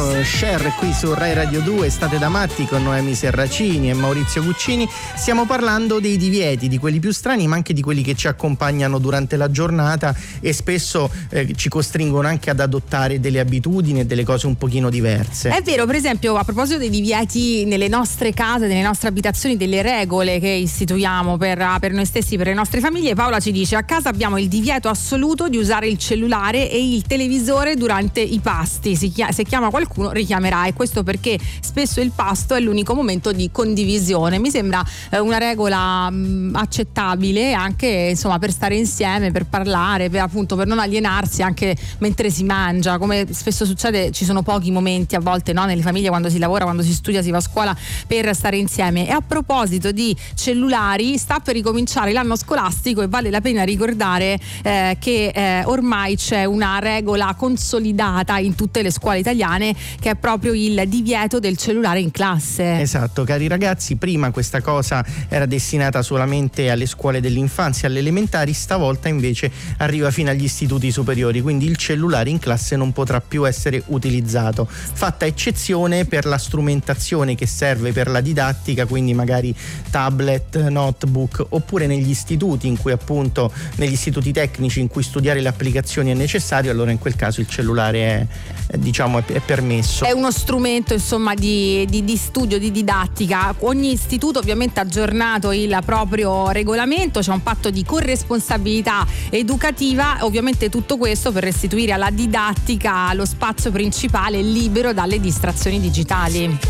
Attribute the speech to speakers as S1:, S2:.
S1: Cher qui su Rai Radio 2, State da matti con Noemi Serracini e Maurizio Guccini. Stiamo parlando dei divieti, di quelli più strani ma anche di quelli che ci accompagnano durante la giornata e spesso ci costringono anche ad adottare delle abitudini e delle cose un pochino diverse.
S2: È vero, per esempio, a proposito dei divieti nelle nostre case, nelle nostre abitazioni, delle regole che istituiamo per noi stessi, per le nostre famiglie, Paola ci dice: a casa abbiamo il divieto assoluto di usare il cellulare e il televisore durante i pasti. Se chiama qualcuno richiamerà, e questo perché spesso il pasto è l'unico momento di condivisione. Mi sembra una regola accettabile anche, insomma, per stare insieme, per parlare, per non alienarsi anche mentre si mangia. Come spesso succede, ci sono pochi momenti a volte, no, nelle famiglie, quando si lavora, quando si studia, si va a scuola, per stare insieme. E a proposito di cellulari, sta per ricominciare l'anno scolastico e vale la pena ricordare che ormai c'è una regola consolidata in tutte le scuole italiane, che è proprio il divieto del cellulare in classe.
S1: Esatto, cari ragazzi, prima questa cosa era destinata solamente alle scuole dell'infanzia, alle elementari, stavolta invece arriva fino agli istituti superiori, quindi il cellulare in classe non potrà più essere utilizzato, fatta eccezione per la strumentazione che serve per la didattica, quindi magari tablet, notebook, oppure negli istituti in cui appunto, negli istituti tecnici in cui studiare le applicazioni è necessario, allora in quel caso il cellulare è permesso.
S2: È uno strumento, insomma, di studio, di didattica. Ogni istituto ovviamente ha aggiornato il proprio regolamento, c'è un patto di corresponsabilità educativa, ovviamente tutto questo per restituire alla didattica lo spazio principale libero dalle distrazioni digitali.